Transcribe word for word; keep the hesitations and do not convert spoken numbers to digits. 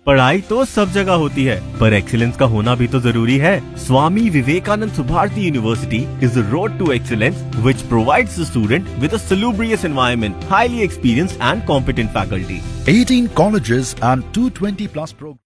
पढ़ाई तो सब जगह होती है, पर एक्सीलेंस का होना भी तो जरूरी है। Swami Vivekananda Subharti university is the road to excellence which provides the student with a salubrious environment, highly experienced and competent faculty. eighteen colleges and two hundred twenty plus programs.